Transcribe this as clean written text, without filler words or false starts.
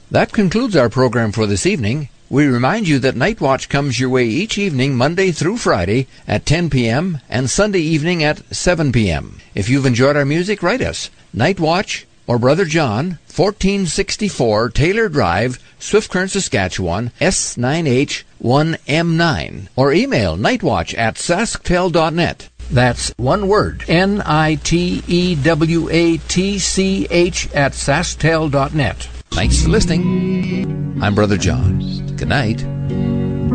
That concludes our program for this evening. We remind you that Night Watch comes your way each evening, Monday through Friday at 10 p.m. and Sunday evening at 7 p.m. If you've enjoyed our music, write us. Night Watch or Brother John, 1464 Taylor Drive, Swift Current, Saskatchewan, S9H1M9. Or email nightwatch@sasktel.net. That's one word, NITEWATCH @sasktel.net. Thanks for listening. I'm Brother John. Good night.